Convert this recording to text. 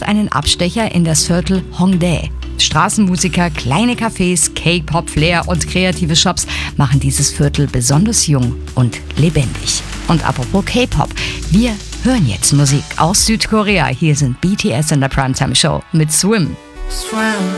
einen Abstecher in das Viertel Hongdae. Straßenmusiker, kleine Cafés, K-Pop-Flair und kreative Shops machen dieses Viertel besonders jung und lebendig. Und apropos K-Pop, wir hören jetzt Musik aus Südkorea. Hier sind BTS in der Primetime Show mit Swim.